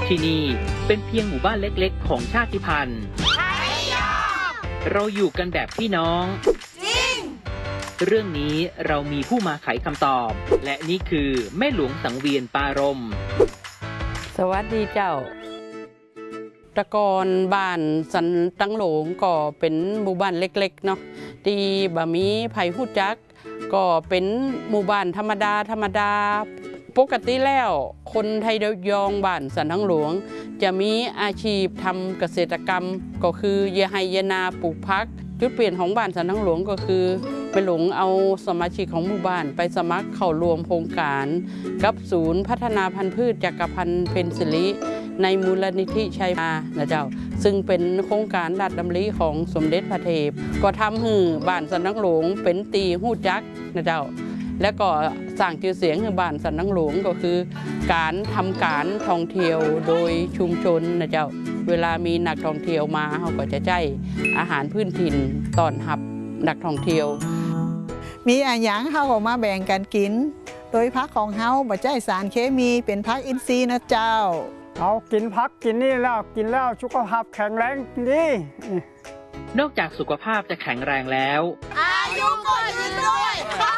ที่นี่เป็นเพียงหมู่บ้านเล็กๆของชาติพันธุ์เราอยู่กันแบบพี่น้องจริงเรื่องนี้เรามีผู้มาไขคำตอบและนี่คือแม่หลวงสังเวียนปารมสวัสดีเจ้าตะกอนบ้านสันตังหลงก็เป็นหมู่บ้านเล็กๆเนาะที่บะมีไผ่หู้จักก็เป็นหมู่บ้านธรรมดาปกติแล้วคนไทยยองบ้านสันตังหลวงจะมีอาชีพทำเกษตรกรรมก็คือเยไฮเยนาปลูกพักจุดเปลี่ยนของบ้านสันตังหลวงก็คือไปหลงเอาสมาชิกของหมู่บ้านไปสมัครเข้ารวมโครงการกับศูนย์พัฒนาพันธุ์พืชจักรพันธ์เพ็ญศิริในมูลนิธิชัยมานะเจ้าซึ่งเป็นโครงการราชดำริของสมเด็จพระเทพก็ทำให้บ้านสันตังหลวงเป็นตีหู้จักนะเจ้าและก็สร้างชื่อเสียงให้บ้านสันตังหลวงก็คือการทำการท่องเที่ยวโดยชุมชนนะเจ้าเวลามีนักท่องเที่ยวมาเขาก็จะใช้อาหารพื้นถิ่นต้อนรับนักท่องเที่ยวมีอาหารเขาออกมาแบ่งกันกินโดยพักของเขาบ่ใช้สารเคมีเป็นพักอินทรีย์นะเจ้าเอากินพักกินนี่แล้วกินแล้วสุขภาพแข็งแรงดีนอกจากสุขภาพจะแข็งแรงแล้วอายุก็ยืนด้วย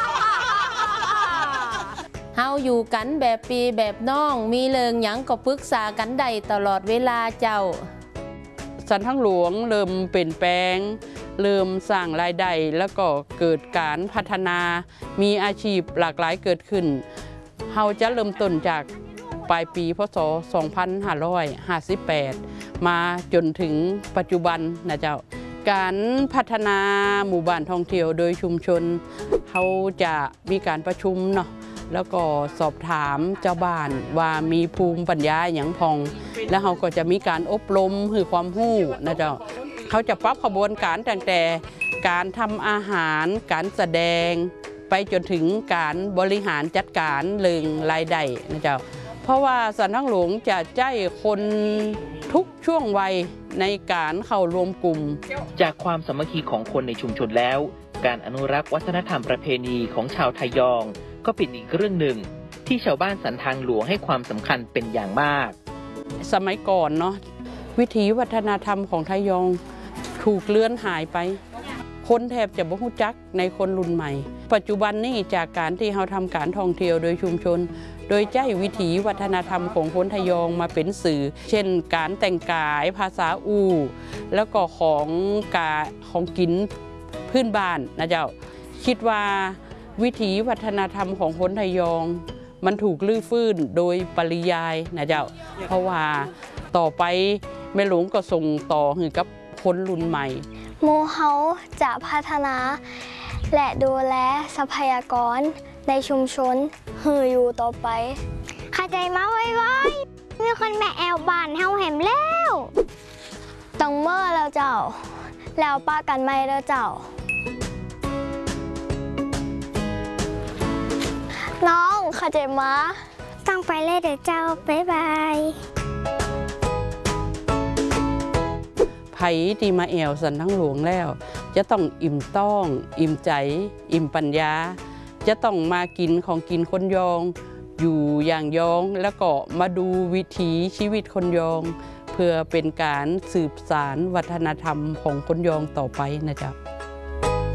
เฮาอยู่กันแบบปีแบบน้องมีเรื่องหยังก็ปรึกษากันได้ตลอดเวลาเจ้าสันตังหลวงเริ่มเปลี่ยนแปลงเริ่มสร้างรายได้แล้วก็เกิดการพัฒนามีอาชีพหลากหลายเกิดขึ้นเฮาจะเริ่มต้นจากปลายปีพศ 2558 มาจนถึงปัจจุบันนะเจ้าการพัฒนาหมู่บ้านท่องเที่ยวโดยชุมชนเขาจะมีการประชุมเนาะแล้วก็สอบถามเจ้าบ้านว่ามีภูมิปัญญาอย่างพองแล้วเขาก็จะมีการอบรมให้ความรู้นะเจ้าเขาจะปรับขบวนการตั้งแต่การทำอาหารการแสดงไปจนถึงการบริหารจัดการเรื่องรายได้นะเจ้าเพราะว่าสันตังหลวงจะใช้คนทุกช่วงวัยในการเข้ารวมกลุ่มจากความสามัคคีของคนในชุมชนแล้วการอนุรักษ์วัฒนธรรมประเพณีของชาวไทยองก็เป็นอีกเรื่องหนึ่งที่ชาวบ้านสันทางหลวงให้ความสำคัญเป็นอย่างมากสมัยก่อนเนาะวิถีวัฒนธรรมของไทยองถูกเลือนหายไปคนแทบจะบ่รู้จักในคนรุ่นใหม่ปัจจุบันนี้จากการที่เราทำการท่องเที่ยวโดยชุมชนโดยใช้วิถีวัฒนธรรมของคนไทยองมาเป็นสื่อเช่นการแต่งกายภาษาอู่แล้วก็ของกินพื้นบ้านนะเจ้าคิดว่าวิถีวัฒนธรรมของคนไทยองมันถูกลื้อฟื้นโดยปริยายนะเจ้าเพราะว่าต่อไปแม่หลวงก็ส่งต่อให้กับคนรุ่นใหม่หมู่เฮาจะพัฒนาและดูแลทรัพยากรในชุมชนให้อยู่ต่อไปเข้าใจมาไว้มีคนแม่แอวบ้านเฮาแหมแล้วต้องเมื่อแล้วเจ้าแล้วป้ากันไม่แล้วเจ้าน้องเข้าใจมาต้องไปเลยเดี๋ยวเจ้าบ๊ายบายไผ่ที่มาแอวสันตังหลวงแล้วจะต้องอิ่มต้องอิ่มใจอิ่มปัญญาจะต้องมากินของกินคนยองอยู่อย่างยองแล้วก็มาดูวิถีชีวิตคนยองเพื่อเป็นการสืบสานวัฒนธรรมของคนยองต่อไปนะจ๊ะ